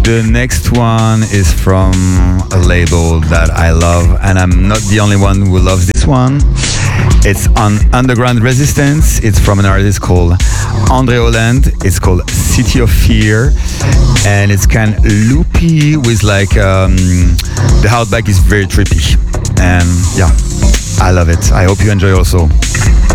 The next one is from a label that I love, and I'm not the only one who loves this one. It's on Underground Resistance. It's from an artist called André Holland. It's called City of Fear, and it's kind of loopy with like the hardback is very trippy, and yeah, I love it. I hope you enjoy also.